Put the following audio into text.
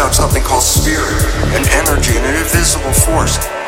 about something called spirit, an energy, and an invisible force.